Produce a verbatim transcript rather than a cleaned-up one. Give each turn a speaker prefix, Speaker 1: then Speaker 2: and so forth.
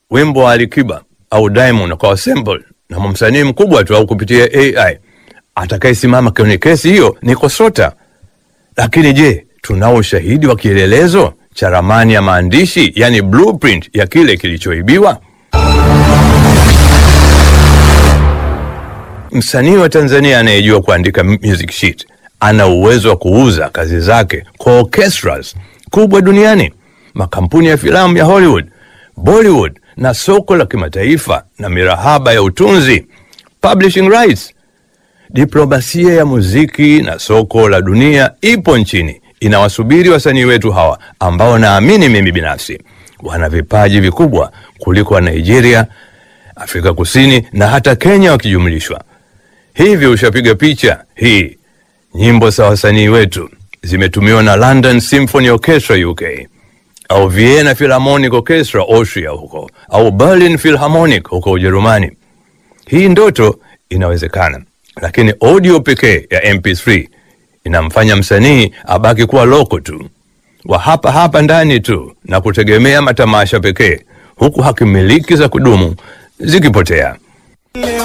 Speaker 1: wimbo wa Alikiba au Diamond kwa sample na msanii mkubwa tu au kupitia A I, atakayesimama kwenye kesi hiyo ni KOSOTA. Lakini je, tunao ushahidi wa kielelezo cha ramani ya maandishi, yani blueprint ya kile kilichoibiwa? Msanii wa Tanzania anayejua kuandika music sheet ana uwezo wa kuuza kazi zake kwa orchestras kubwa duniani, makampuni ya filamu ya Hollywood, Bollywood na soko la kimataifa na mirahaba ya utunzi, publishing rights. Diplomasia ya muziki na soko la dunia ipo nchini, inawasubiri wasanii wetu hawa ambao naamini mimi binafsi wana vipaji vikubwa kuliko wa Nigeria, Afrika Kusini na hata Kenya wakijumlishwa. Hivyo ushapiga picha hii, nyimbo za wasanii wetu zimetumiwa na London Symphony Orchestra U K, au Vienna Philharmonic Orchestra Austria huko, au Berlin Philharmonic huko Ujerumani. Hii ndoto inawezekana, lakini audio pekee ya M P three inamfanya msanii abaki kuwa loko tu, wa hapa hapa ndani tu, na kutegemea matamasha pekee, huku hakimiliki za kudumu zikipotea.